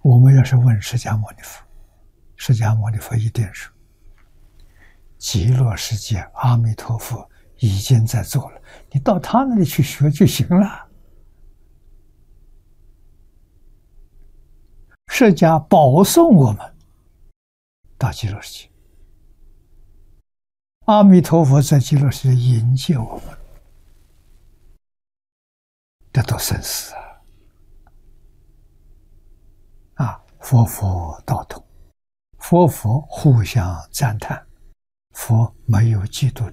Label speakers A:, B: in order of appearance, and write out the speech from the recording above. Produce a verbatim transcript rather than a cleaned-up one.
A: 我们要是问释迦牟尼佛，释迦牟尼佛一定说：极乐世界阿弥陀佛已经在做了，你到他那里去学就行了。释迦保送我们到极乐世界，阿弥陀佛在极乐世界迎接我们，这都生死啊！啊，佛佛道同，佛佛互相赞叹，佛没有嫉妒。